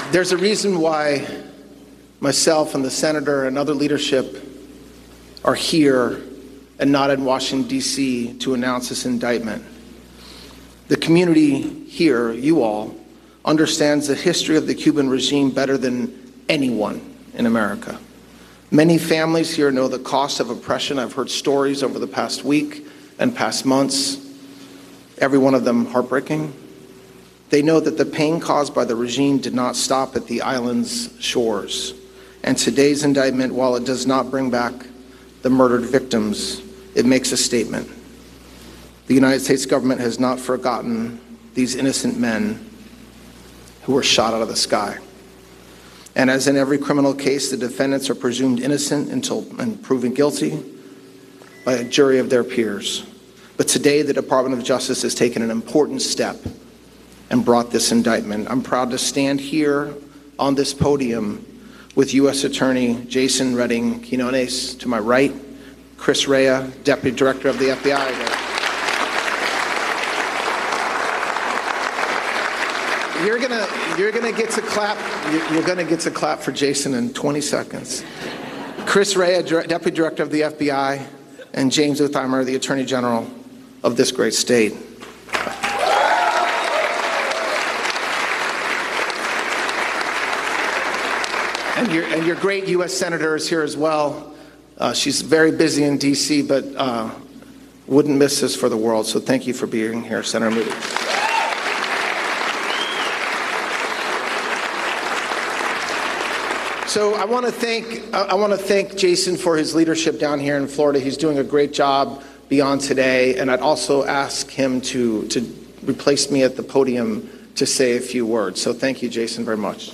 There's a reason why myself and the senator and other leadership are here and not in Washington, D.C. to announce this indictment. The community here, you all, understands the history of the Cuban regime better than anyone in America. Many families here know the cost of oppression. I've heard stories over the past week and past months, every one of them heartbreaking. They know that the pain caused by the regime did not stop at the island's shores. And today's indictment, while it does not bring back the murdered victims, it makes a statement. The United States government has not forgotten these innocent men who were shot out of the sky. And as in every criminal case, the defendants are presumed innocent until proven guilty by a jury of their peers. But today, the Department of Justice has taken an important step and brought this indictment. I'm proud to stand here on this podium with U.S. Attorney Jason Redding Quinones to my right, Chris Rea, Deputy Director of the FBI. You're gonna get to clap. You're gonna get to clap for Jason in 20 seconds. Chris Rea, Deputy Director of the FBI, and James Utheimer, the Attorney General of this great state. And your great U.S. Senator is here as well. She's very busy in D.C., but wouldn't miss this for the world. So thank you for being here, Senator Moody. So I want to thank Jason for his leadership down here in Florida. He's doing a great job beyond today, and I'd also ask him to replace me at the podium to say a few words. So thank you, Jason, very much.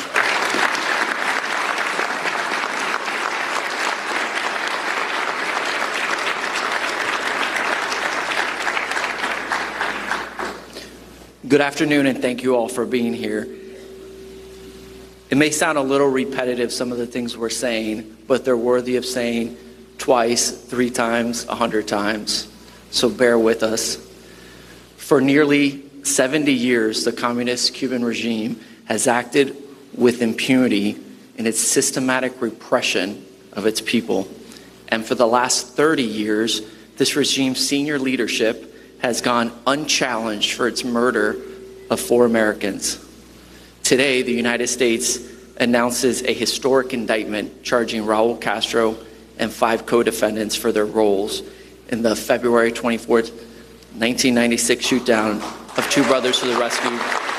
Good afternoon, and thank you all for being here. It may sound a little repetitive, some of the things we're saying, but they're worthy of saying twice, 3 times, 100 times. So bear with us. For nearly 70 years, the communist Cuban regime has acted with impunity in its systematic repression of its people. And for the last 30 years, this regime's senior leadership has gone unchallenged for its murder of 4 Americans. Today, the United States announces a historic indictment charging Raul Castro and 5 co-defendants for their roles in the February 24th, 1996 shootdown of 2 brothers to the rescue.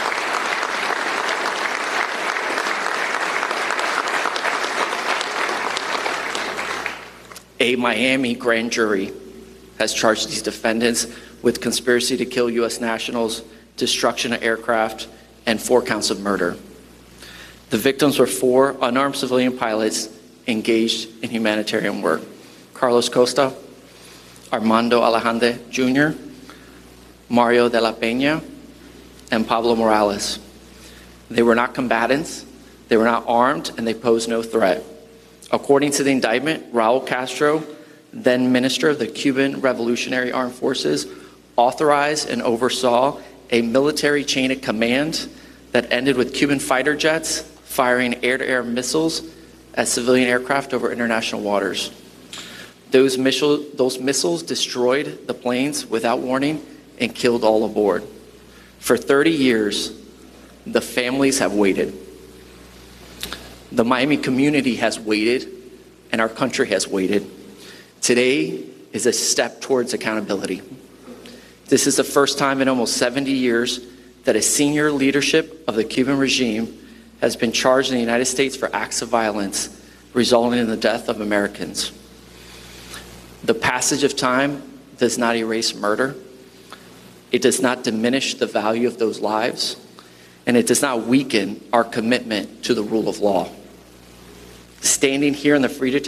A Miami grand jury has charged these defendants with conspiracy to kill U.S. nationals, destruction of aircraft, and 4 counts of murder. The victims were 4 unarmed civilian pilots engaged in humanitarian work: Carlos Costa, Armando Alejandre Jr., Mario de la Peña, and Pablo Morales. They were not combatants, they were not armed, and they posed no threat. According to the indictment, Raul Castro, then Minister of the Cuban Revolutionary Armed Forces, authorized and oversaw a military chain of command that ended with Cuban fighter jets firing air-to-air missiles at civilian aircraft over international waters. Those missiles destroyed the planes without warning and killed all aboard. For 30 years, the families have waited. The Miami community has waited, and our country has waited. Today is a step towards accountability. This is the first time in almost 70 years that a senior leadership of the Cuban regime has been charged in the United States for acts of violence resulting in the death of Americans. The passage of time does not erase murder. It does not diminish the value of those lives, and it does not weaken our commitment to the rule of law. Standing here in the Freedom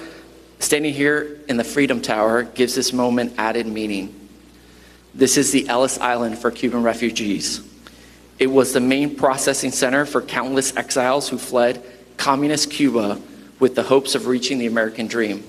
Tower gives this moment added meaning. This is the Ellis Island for Cuban refugees. It was the main processing center for countless exiles who fled communist Cuba with the hopes of reaching the American dream.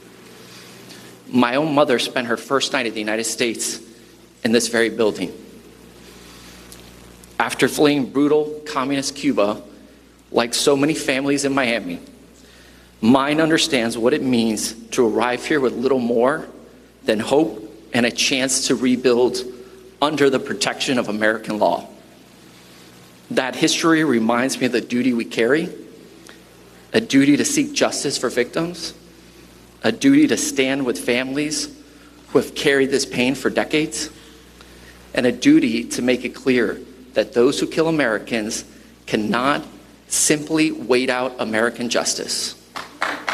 My own mother spent her first night in the United States in this very building. After fleeing brutal communist Cuba, Like so many families in Miami, mine understands what it means to arrive here with little more than hope and a chance to rebuild under the protection of American law. That history reminds me of the duty we carry, a duty to seek justice for victims, a duty to stand with families who have carried this pain for decades, and a duty to make it clear that those who kill Americans cannot simply wait out American justice.